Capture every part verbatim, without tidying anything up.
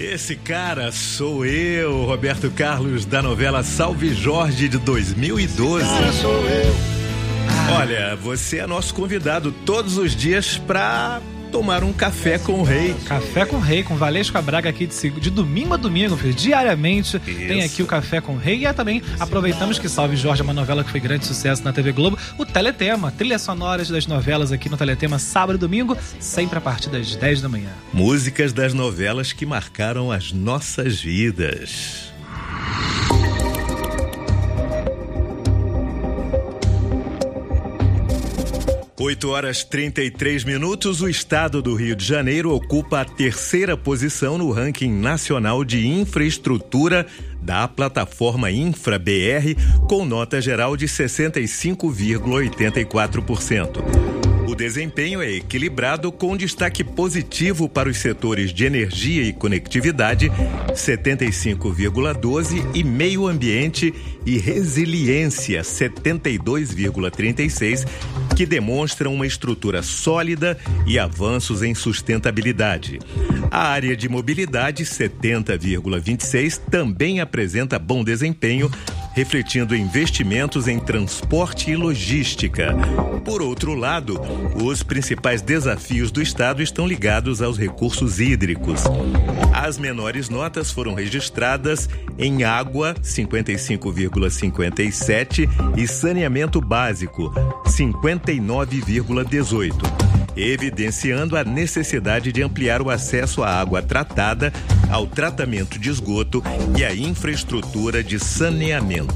Esse cara sou eu, Roberto Carlos, da novela Salve Jorge de dois mil e doze. Esse cara sou eu. Olha, você é nosso convidado todos os dias pra tomar um café com o rei. Café com o rei, com Valesca Braga aqui de, de domingo a domingo, filho, diariamente. Isso. Tem aqui o Café com o Rei. E também aproveitamos que Salve Jorge é uma novela que foi grande sucesso na T V Globo. O Teletema, trilhas sonoras das novelas aqui no Teletema, sábado e domingo, sempre a partir das dez da manhã. Músicas das novelas que marcaram as nossas vidas. oito horas e trinta e três minutos, o estado do Rio de Janeiro ocupa a terceira posição no ranking nacional de infraestrutura da plataforma InfraBR, com nota geral de sessenta e cinco vírgula oitenta e quatro por cento. O desempenho é equilibrado, com destaque positivo para os setores de energia e conectividade, setenta e cinco vírgula doze por cento, e meio ambiente e resiliência, setenta e dois vírgula trinta e seis por cento, que demonstram uma estrutura sólida e avanços em sustentabilidade. A área de mobilidade, setenta vírgula vinte e seis por cento, também apresenta bom desempenho, refletindo investimentos em transporte e logística. Por outro lado, os principais desafios do estado estão ligados aos recursos hídricos. As menores notas foram registradas em água, cinquenta e cinco vírgula cinquenta e sete por cento, e saneamento básico, cinquenta e nove vírgula dezoito por cento. Evidenciando a necessidade de ampliar o acesso à água tratada, ao tratamento de esgoto e à infraestrutura de saneamento.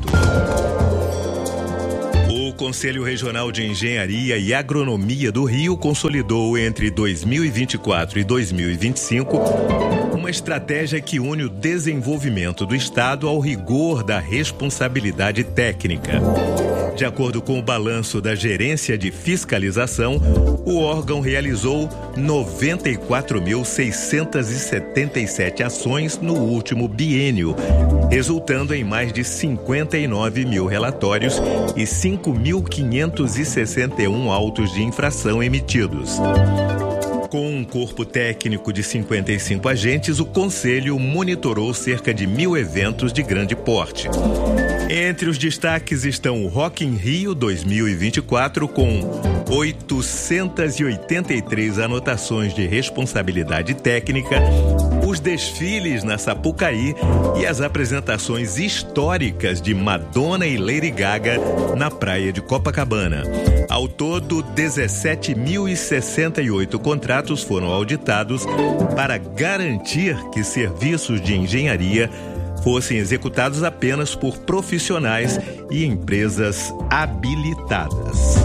O Conselho Regional de Engenharia e Agronomia do Rio consolidou entre dois mil e vinte e quatro e dois mil e vinte e cinco uma estratégia que une o desenvolvimento do Estado ao rigor da responsabilidade técnica. De acordo com o balanço da Gerência de Fiscalização, o órgão realizou noventa e quatro mil seiscentas e setenta e sete ações no último biênio, resultando em mais de cinquenta e nove mil relatórios e cinco mil quinhentos e sessenta e um autos de infração emitidos. Com um corpo técnico de cinquenta e cinco agentes, o Conselho monitorou cerca de mil eventos de grande porte. Entre os destaques estão o Rock in Rio dois mil e vinte e quatro, com oitocentas e oitenta e três anotações de responsabilidade técnica, os desfiles na Sapucaí e as apresentações históricas de Madonna e Lady Gaga na praia de Copacabana. Ao todo, dezessete mil e sessenta e oito contratos foram auditados para garantir que serviços de engenharia fossem executados apenas por profissionais e empresas habilitadas.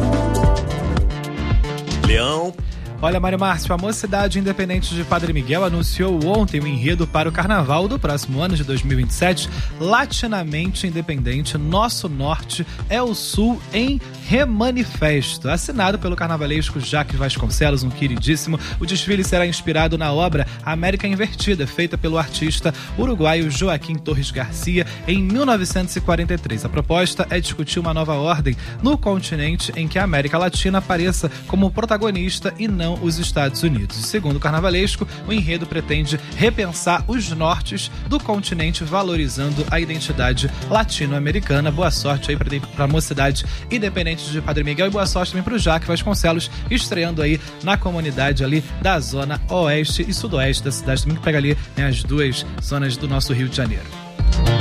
Leão. Olha, Mário Márcio, a Mocidade Independente de Padre Miguel anunciou ontem o enredo para o Carnaval do próximo ano de dois mil e vinte e sete, Latinamente Independente, Nosso Norte é o Sul em Remanifesto. Assinado pelo carnavalesco Jacques Vasconcelos, um queridíssimo, o desfile será inspirado na obra América Invertida, feita pelo artista uruguaio Joaquim Torres Garcia em mil novecentos e quarenta e três. A proposta é discutir uma nova ordem no continente em que a América Latina apareça como protagonista e não os Estados Unidos. Segundo o carnavalesco, o enredo pretende repensar os nortes do continente, valorizando a identidade latino-americana. Boa sorte aí para a Mocidade Independente de Padre Miguel e boa sorte também para o Jacques Vasconcelos, estreando aí na comunidade ali da zona oeste e sudoeste da cidade, também que pega ali, né, as duas zonas do nosso Rio de Janeiro.